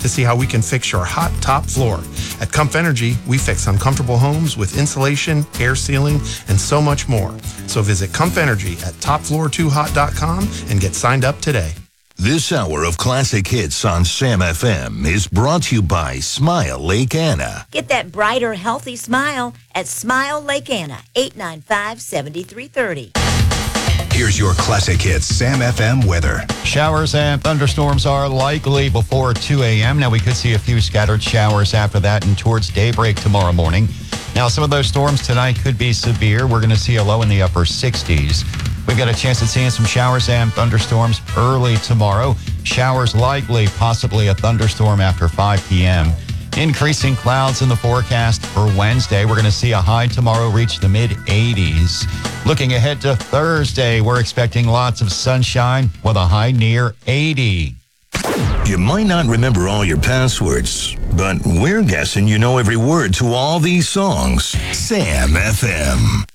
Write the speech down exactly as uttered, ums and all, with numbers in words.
to see how we can fix your hot top floor. At Comf Energy, we fix uncomfortable homes with insulation, air sealing, and so much more. So visit Comf Energy at top floor two hot dot com and get signed up today. This hour of classic hits on Sam F M is brought to you by Smile Lake Anna. Get that brighter, healthy smile at Smile Lake Anna, eight nine five, seven three three zero. Here's your classic hits Sam F M weather. Showers and thunderstorms are likely before two a.m. Now, we could see a few scattered showers after that and towards daybreak tomorrow morning. Now, some of those storms tonight could be severe. We're going to see a low in the upper sixties. We've got a chance at seeing some showers and thunderstorms early tomorrow. Showers likely, possibly a thunderstorm after five p.m. Increasing clouds in the forecast for Wednesday. We're going to see a high tomorrow reach the mid eighties. Looking ahead to Thursday, we're expecting lots of sunshine with a high near eighty. You might not remember all your passwords, but we're guessing you know every word to all these songs. Sam F M.